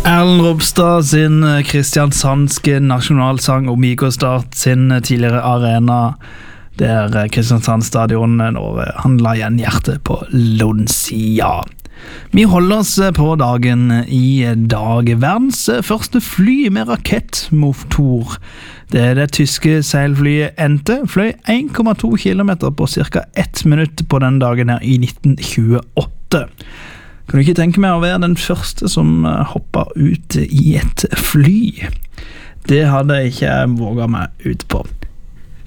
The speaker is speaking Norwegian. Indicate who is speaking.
Speaker 1: Erlend Ropstad sin kristiansandske nasjonalsang Omega Start sin tidligere arena der Kristiansand stadion nå han la igjen hjertet på Lonsia. Vi holder oss på dagen i dag. Verdens første fly med rakettmotor. Det tyske seilflyet Ente fløy 1,2 kilometer på cirka 1 minutt på den dagen her i 1928. Kan du ikke tenke meg å være den første som hoppet ut i et fly? Det hadde jeg ikke våget meg ut på.